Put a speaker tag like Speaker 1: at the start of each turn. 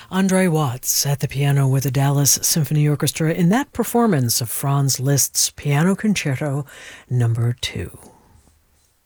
Speaker 1: Andre Watts at the piano with the Dallas Symphony Orchestra in that performance of Franz Liszt's Piano Concerto No. 2.